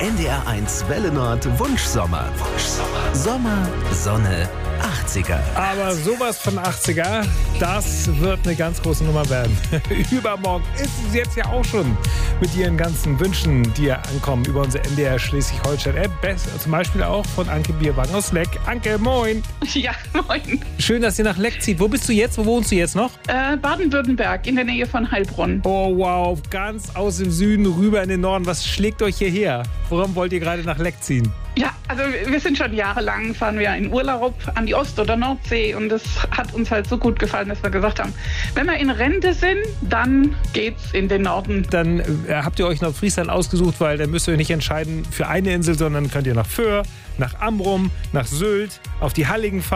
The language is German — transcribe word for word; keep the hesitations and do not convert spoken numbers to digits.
N D R eins Welle Nord Wunschsommer. Wunschsommer. Sommer, Sonne, achtziger. Aber sowas von achtziger, das wird eine ganz große Nummer werden. Übermorgen ist es jetzt ja auch schon mit ihren ganzen Wünschen, die ja ankommen über unsere N D R Schleswig-Holstein-App. Zum Beispiel auch von Anke Bierwagen aus Leck. Anke, moin. Ja, moin. Schön, dass ihr nach Leck zieht. Wo bist du jetzt? Wo wohnst du jetzt noch? Äh, Baden-Württemberg, in der Nähe von Heilbronn. Oh wow, ganz aus dem Süden rüber in den Norden. Was schlägt euch hierher? Warum wollt ihr gerade nach Leck ziehen? Ja, also wir sind schon jahrelang, fahren wir in Urlaub an die Ost- oder Nordsee und das hat uns halt so gut gefallen, dass wir gesagt haben, wenn wir in Rente sind, dann geht's in den Norden. Dann äh, habt ihr euch Nordfriesland ausgesucht, weil dann müsst ihr euch nicht entscheiden für eine Insel, sondern könnt ihr nach Föhr, nach Amrum, nach Sylt, auf die Halligen fahren.